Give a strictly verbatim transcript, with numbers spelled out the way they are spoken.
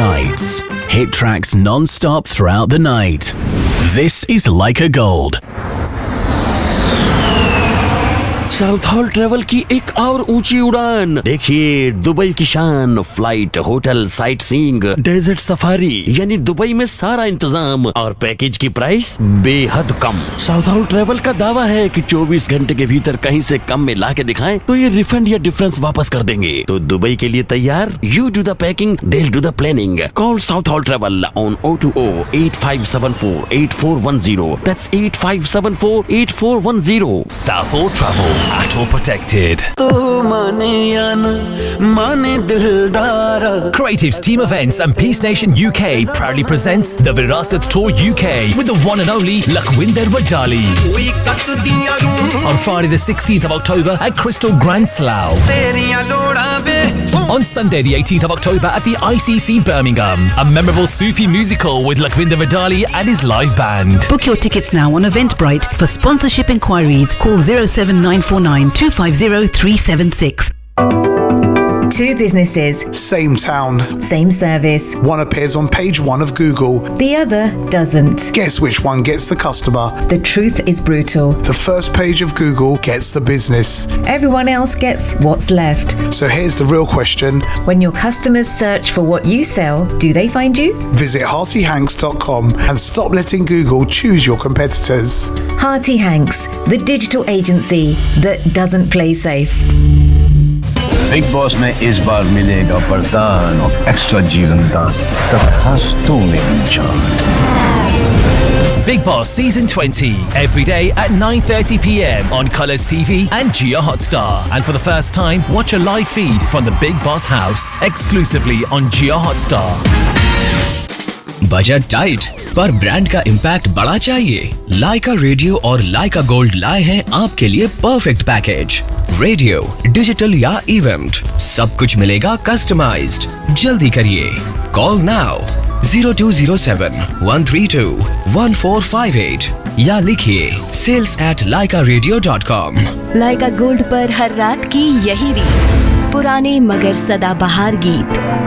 nights. Hit tracks non-stop throughout the night. This is Leica Gold. South hall travel की एक और ऊंची उड़ान। देखिए दुबई की शान, flight, hotel, sight seeing, desert safari, यानी दुबई में सारा इंतजाम और पैकेज की प्राइस बेहद कम। साउथ हॉल ट्रेवल का दावा है कि चौबीस घंटे के भीतर कहीं से कम में ला के दिखाएं तो ये रिफंड या डिफरेंस वापस कर देंगे। तो दुबई के लिए तैयार? You do the packing, they'll do the planning. Call South Hall Travel on zero two zero eight five seven four eight four one zero. That's eight five seven four eight four one zero. South Hall Travel. At all protected. Creatives Team Events and Peace Nation U K proudly presents the Virasat Tour U K with the one and only Lakhwinder Wadali. On Friday the sixteenth of October at Crystal Grand Slough. On Sunday the eighteenth of October at the I C C Birmingham. A memorable Sufi musical with Lakhwinder Wadali and his live band. Book your tickets now on Eventbrite. For sponsorship inquiries, call zero seven nine four nine two five zero three seven six. Two businesses, same town, same service. One appears on page one of Google. The other doesn't. Guess which one gets the customer? The truth is brutal. The first page of Google gets the business. Everyone else gets what's left. So here's the real question. When your customers search for what you sell, do they find you? Visit hearty hanks dot com and stop letting Google choose your competitors. Hearty Hanks, the digital agency that doesn't play safe. Big boss में इस बार मिलेगा वरदान और extra जीवन दान। तथास्तु मेरी जान। Big Boss Season twenty, every day at nine thirty p m on Colours T V and Jio Hotstar. And for the first time, watch a live feed from the Big Boss house, exclusively on Jio Hotstar. Budget tight पर brand का impact बड़ा चाहिए? लाइका radio और लाइका gold लाए हैं आपके लिए perfect package. Radio, digital या इवेंट, सब कुछ मिलेगा कस्टमाइज्ड। जल्दी करिए, call now zero two zero seven one three two one four five eight या लिखिए sales at laika radio dot com। Lyca gold पर हर रात की यही रीत, पुराने मगर सदाबहार गीत।